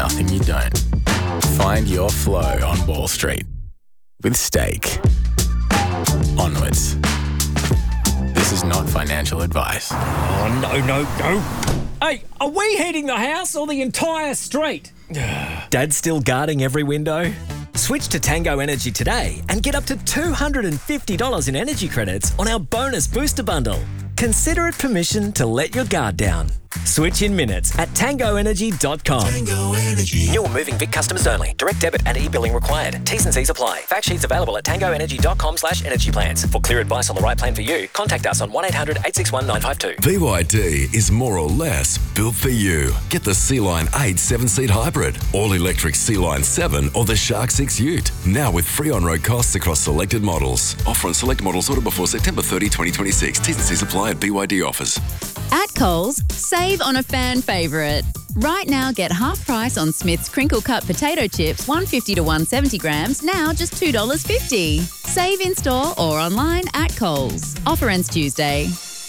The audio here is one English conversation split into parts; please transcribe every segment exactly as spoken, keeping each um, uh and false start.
nothing you don't. Find your flow on Wall Street with Stake. Onwards. This is not financial advice. Oh, no, no, no. Hey, are we heating the house or the entire street? Dad's still guarding every window? Switch to Tango Energy today and get up to two hundred fifty dollars in energy credits on our bonus booster bundle. Consider it permission to let your guard down. Switch in minutes at tango energy dot com. Tango Energy. New or moving Vic customers only. Direct debit and e-billing required. T's and C's apply. Fact sheets available at tango energy dot com slash energy plans. For clear advice on the right plan for you, contact us on one eight hundred eight six one nine five two. B Y D is more or less built for you. Get the C-Line eight seven-seat hybrid, all-electric C-Line seven or the Shark six Ute. Now with free on-road costs across selected models. Offer on select models ordered before September thirtieth, twenty twenty-six. T's and C's apply at B Y D offers. At Coles, save on a fan favourite. Right now, get half price on Smith's crinkle cut potato chips, one fifty to one seventy grams, now just two dollars fifty. Save in store or online at Coles. Offer ends Tuesday.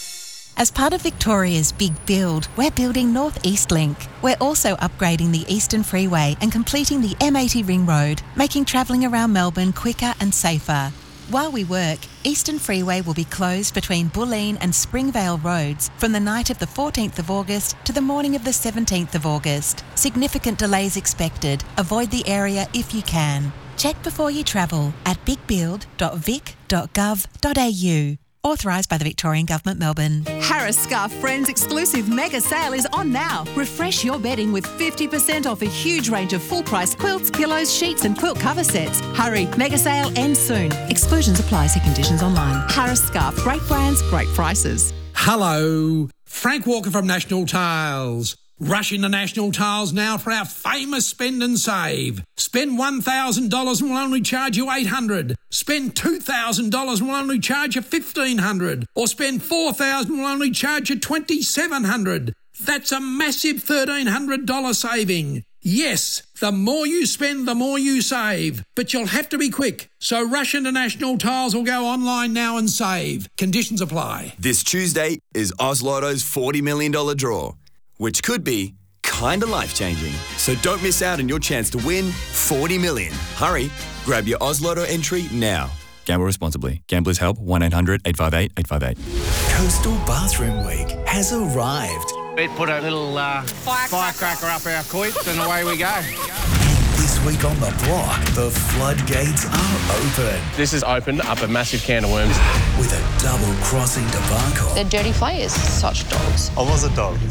As part of Victoria's big build, we're building North East Link. We're also upgrading the Eastern Freeway and completing the M eighty Ring Road, making travelling around Melbourne quicker and safer. While we work, Eastern Freeway will be closed between Bulleen and Springvale roads from the night of the fourteenth of August to the morning of the seventeenth of August. Significant delays expected. Avoid the area if you can. Check before you travel at big build dot vic dot gov dot a u. Authorised by the Victorian Government, Melbourne. Harris Scarf Friends exclusive mega sale is on now. Refresh your bedding with fifty percent off a huge range of full-price quilts, pillows, sheets and quilt cover sets. Hurry, mega sale ends soon. Exclusions apply. See conditions online. Harris Scarf, great brands, great prices. Hello, Frank Walker from National Tiles. Rush into National Tiles now for our famous spend and save. Spend one thousand dollars and we'll only charge you eight hundred dollars. Spend two thousand dollars and we'll only charge you fifteen hundred dollars. Or spend four thousand dollars and we'll only charge you twenty-seven hundred dollars. That's a massive thirteen hundred dollars saving. Yes, the more you spend, the more you save. But you'll have to be quick. So rush into National Tiles or go online now and save. Conditions apply. This Tuesday is Oz Lotto's forty million dollars draw, which could be kinda life-changing. So don't miss out on your chance to win forty million dollars. Hurry, grab your Oz Lotto entry now. Gamble responsibly. Gamblers help one eight hundred eight five eight eight five eight. Coastal Bathroom Week has arrived. We put a little uh, firecracker up our quoits and away we go. This week on The Block, the floodgates are open. This has opened up a massive can of worms. With a double-crossing debacle. They're dirty players, such dogs. I was a dog.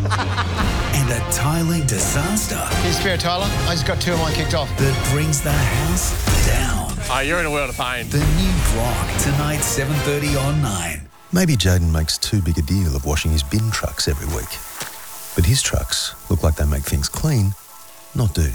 And a tiling disaster. Here's spare Tyler. I just got two of mine kicked off. That brings the house down. Oh, you're in a world of pain. The new Block, tonight, seven thirty on nine. Maybe Jaden makes too big a deal of washing his bin trucks every week. But his trucks look like they make things clean, not dirty.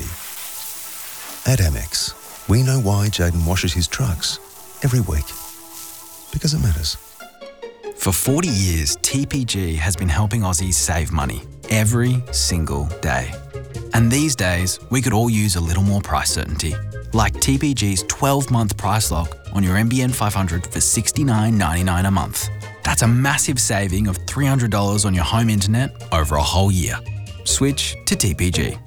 At Amex, we know why Jaden washes his trucks every week. Because it matters. For forty years, T P G has been helping Aussies save money every single day. And these days, we could all use a little more price certainty. Like T P G's twelve-month price lock on your N B N five hundred for sixty-nine ninety-nine a month. That's a massive saving of three hundred dollars on your home internet over a whole year. Switch to T P G.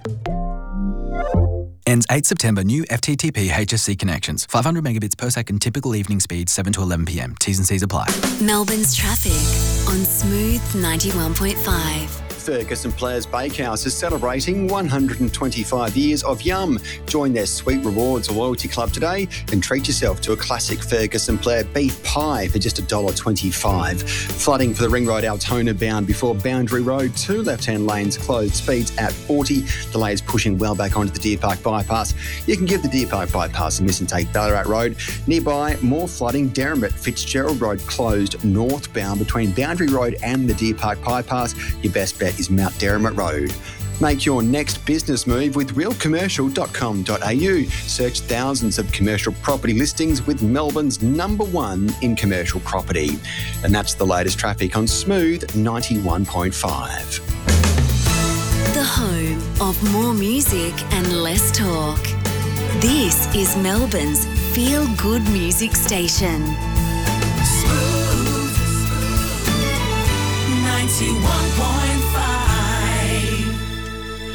Ends eighth September. New F T T P H S C connections. five hundred megabits per second typical evening speed, seven to eleven p m. T's and C's apply. Melbourne's traffic on Smooth ninety-one point five. Ferguson Players Bakehouse is celebrating one hundred twenty-five years of Yum. Join their Sweet Rewards loyalty club today and treat yourself to a classic Ferguson Player beef pie for just one dollar twenty-five. Flooding for the Ring Road Altona bound before Boundary Road. Two left-hand lanes closed, speeds at forty. Delays pushing well back onto the Deer Park bypass. You can give the Deer Park bypass a miss and take Ballarat Road. Nearby, more flooding. Derrimut Fitzgerald Road closed northbound between Boundary Road and the Deer Park bypass. Your best bet is Mount Derrimut Road. Make your next business move with real commercial dot com dot a u. Search thousands of commercial property listings with Melbourne's number one in commercial property. And that's the latest traffic on Smooth ninety-one point five. The home of more music and less talk. This is Melbourne's feel-good music station. Smooth ninety-one point five.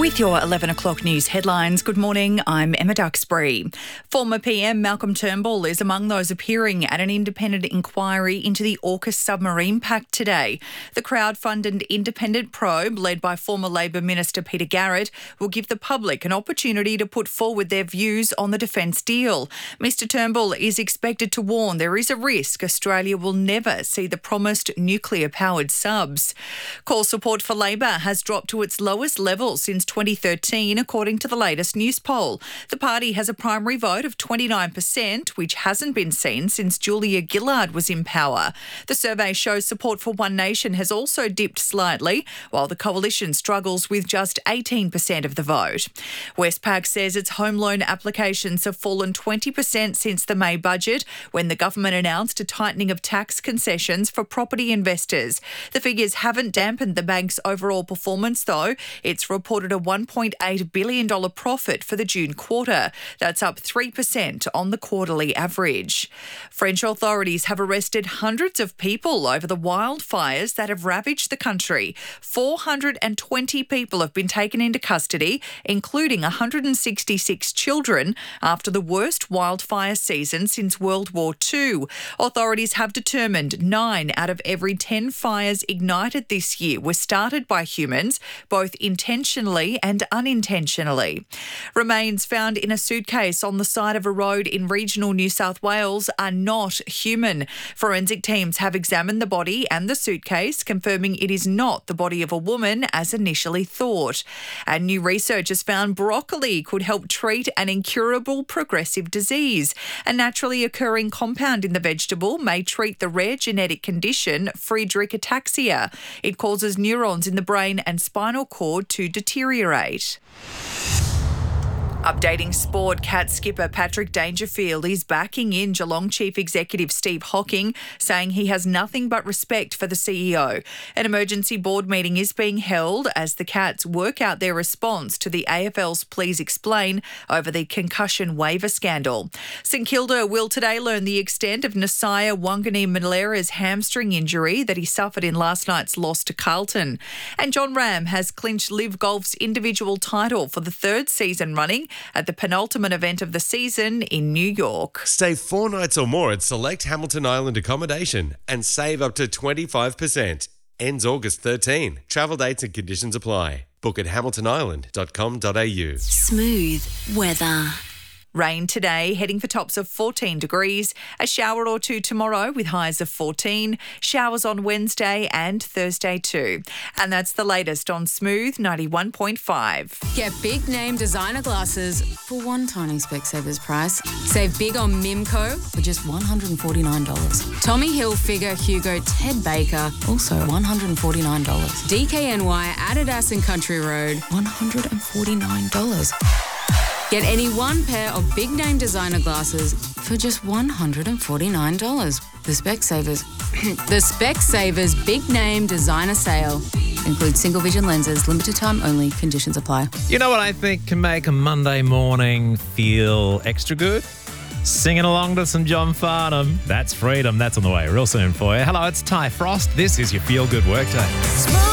With your eleven o'clock news headlines, good morning, I'm Emma Duxbury. Former P M Malcolm Turnbull is among those appearing at an independent inquiry into the AUKUS submarine pact today. The crowd-funded independent probe, led by former Labor Minister Peter Garrett, will give the public an opportunity to put forward their views on the defence deal. Mister Turnbull is expected to warn there is a risk Australia will never see the promised nuclear-powered subs. Core support for Labor has dropped to its lowest level since twenty thirteen, according to the latest news poll. The party has a primary vote of twenty-nine percent, which hasn't been seen since Julia Gillard was in power. The survey shows support for One Nation has also dipped slightly, while the coalition struggles with just eighteen percent of the vote. Westpac says its home loan applications have fallen twenty percent since the May budget, when the government announced a tightening of tax concessions for property investors. The figures haven't dampened the bank's overall performance, though. It's reported a one point eight billion dollars profit for the June quarter. That's up three percent on the quarterly average. French authorities have arrested hundreds of people over the wildfires that have ravaged the country. four hundred twenty people have been taken into custody, including one hundred sixty-six children, after the worst wildfire season since World War Two. Authorities have determined nine out of every ten fires ignited this year were started by humans, both intentionally and unintentionally. Remains found in a suitcase on the side of a road in regional New South Wales are not human. Forensic teams have examined the body and the suitcase, confirming it is not the body of a woman as initially thought. And new research has found broccoli could help treat an incurable progressive disease. A naturally occurring compound in the vegetable may treat the rare genetic condition Friedreich ataxia. It causes neurons in the brain and spinal cord to deteriorate. Updating sport, Cats skipper Patrick Dangerfield is backing in Geelong Chief Executive Steve Hocking, saying he has nothing but respect for the C E O. An emergency board meeting is being held as the Cats work out their response to the A F L's Please Explain over the concussion waiver scandal. St Kilda will today learn the extent of Nasiah Wanganeen-Malera's hamstring injury that he suffered in last night's loss to Carlton. And John Ram has clinched Liv Golf's individual title for the third season running at the penultimate event of the season in New York. Stay four nights or more at select Hamilton Island accommodation and save up to twenty-five percent. Ends August thirteenth. Travel dates and conditions apply. Book at hamilton island dot com dot a u. Smooth weather. Rain today, heading for tops of fourteen degrees. A shower or two tomorrow with highs of fourteen. Showers on Wednesday and Thursday too. And that's the latest on Smooth ninety-one point five. Get big name designer glasses for one tiny Specsavers price. Save big on Mimco for just one hundred forty-nine dollars. Tommy Hilfiger, Hugo, Ted Baker, also one hundred forty-nine dollars. D K N Y, Adidas and Country Road, one hundred forty-nine dollars. Get any one pair of big-name designer glasses for just one hundred forty-nine dollars. The Specsavers. the Specsavers Big-Name Designer Sale. Includes single-vision lenses, limited time only, conditions apply. You know what I think can make a Monday morning feel extra good? Singing along to some John Farnham. That's Freedom. That's on the way real soon for you. Hello, it's Ty Frost. This is your Feel Good Workday.